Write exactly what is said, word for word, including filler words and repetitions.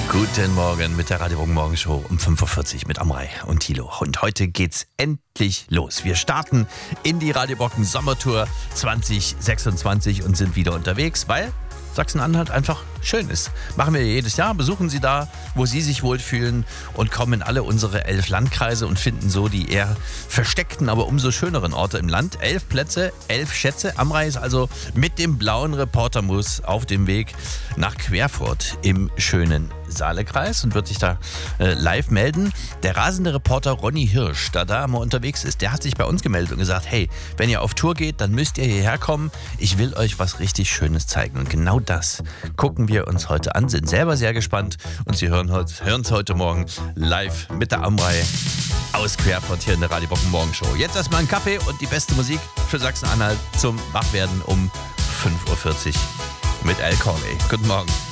Guten Morgen mit der Radio Bogen Morgenshow um fünf Uhr vierzig mit Amrei und Thilo. Und heute geht's endlich los. Wir starten in die Radio Bogen Sommertour zwanzig sechsundzwanzig und sind wieder unterwegs, weil Sachsen-Anhalt einfach schön ist. Machen wir jedes Jahr, besuchen Sie da, wo Sie sich wohlfühlen und kommen in alle unsere elf Landkreise und finden so die eher versteckten, aber umso schöneren Orte im Land. Elf Plätze, elf Schätze. Amrei ist also mit dem blauen Reportermus auf dem Weg nach Querfurt im schönen Saalekreis und wird sich da äh, live melden. Der rasende Reporter Ronny Hirsch, da da mal unterwegs ist, der hat sich bei uns gemeldet und gesagt, hey, wenn ihr auf Tour geht, dann müsst ihr hierher kommen. Ich will euch was richtig Schönes zeigen. Und genau das gucken wir uns heute an, sind selber sehr gespannt und Sie hören es heute Morgen live mit der Amrei aus Querfurt hier in der Radio Bogen Morgenshow. Jetzt erstmal einen Kaffee und die beste Musik für Sachsen-Anhalt zum Wachwerden um fünf Uhr vierzig mit Al Corley. Guten Morgen.